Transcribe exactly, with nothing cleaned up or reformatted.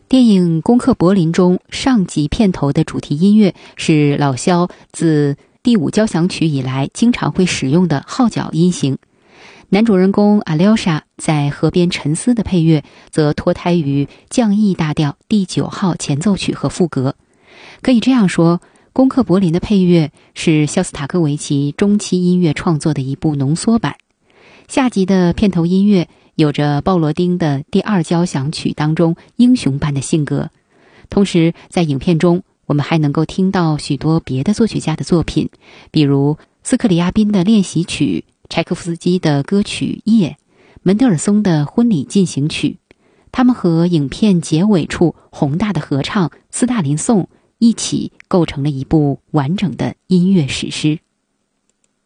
电影《攻克柏林》中上集片头的主题音乐是老肖自第五交响曲以来经常会使用的号角音型。男主人公阿廖沙在河边沉思的配乐则脱胎于降 E 大调第九号前奏曲和副歌。可以这样说，攻克柏林的配乐是肖斯塔科维奇中期音乐创作的一部浓缩版。下集的片头音乐有着鲍罗丁的第二交响曲当中英雄般的性格，同时在影片中我们还能够听到许多别的作曲家的作品，比如斯克里亚宾的练习曲、柴可夫斯基的歌曲《夜》、门德尔松的婚礼进行曲，他们和影片结尾处宏大的合唱《斯大林颂》一起构成了一部完整的音乐史诗。